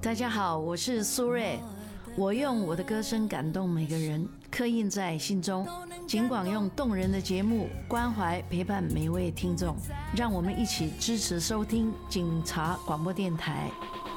大家好，我是苏芮，我用我的歌声感动每个人，刻印在心中。尽管用动人的节目关怀陪伴每位听众，让我们一起支持收听警察广播电台。